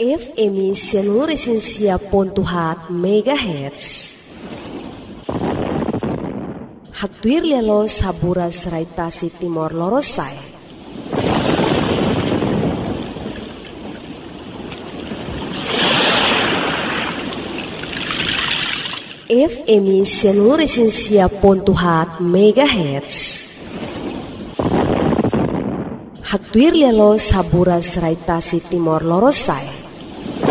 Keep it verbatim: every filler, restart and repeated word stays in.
F M Seluruh ponto hat megahertz. Hatuir lelo sabura seraitasi Timor Lorosai. F M Seluruh ponto hat megahertz. Hatuir lelo sabura seraitasi Timor Lorosai.